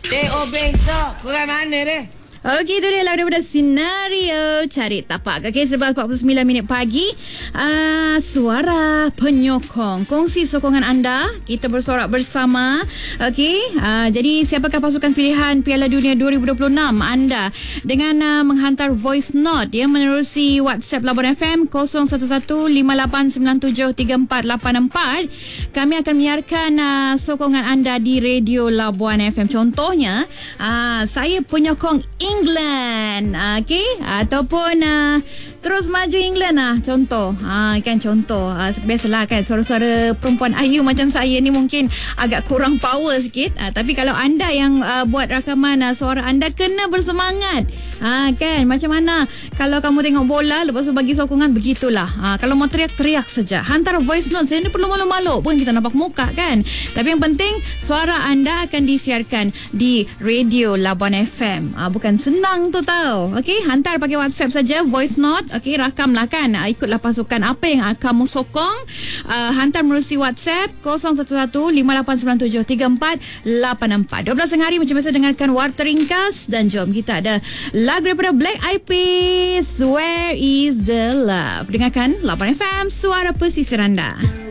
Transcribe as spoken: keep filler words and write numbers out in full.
Eh, oh besok. Kurang mana deh? Okey, itu dia lagu daripada Senario Cari Tapak. Okey, sebelas empat puluh sembilan minit pagi. Uh, suara penyokong. Kongsi sokongan anda. Kita bersorak bersama. Okey, uh, jadi siapakah pasukan pilihan Piala Dunia dua ribu dua puluh enam anda? Dengan uh, menghantar voice note ya, menerusi WhatsApp Labuan F M kosong satu satu lima lapan sembilan tujuh tiga empat lapan empat. Kami akan menyiarkan uh, sokongan anda di Radio Labuan F M. Contohnya, uh, saya penyokong England, okey, ataupun uh, terus maju England lah, contoh, ha, kan contoh, uh, biasalah kan suara-suara perempuan ayu macam saya ni mungkin agak kurang power sikit, uh, tapi kalau anda yang uh, buat rakaman uh, suara anda kena bersemangat, ha, kan, macam mana kalau kamu tengok bola lepas tu bagi sokongan, begitulah, ha, kalau mau teriak-teriak saja, hantar voice note. Saya ni perlu malu-malu pun kita nampak muka kan, tapi yang penting suara anda akan disiarkan di Radio Labuan F M. uh, bukan senang tu tau. Okey, hantar pakai WhatsApp saja voice note. Okey, rakamlah kan. Uh, ikutlah pasukan apa yang kamu sokong. Uh, hantar melalui WhatsApp kosong satu satu lima lapan sembilan tujuh tiga empat lapan empat. dua belas tengah hari macam biasa dengarkan Warta Ringkas, dan jom kita ada lagu daripada Black Eyed Peas, Where Is The Love. Dengarkan Labuan F M, suara pesisir anda.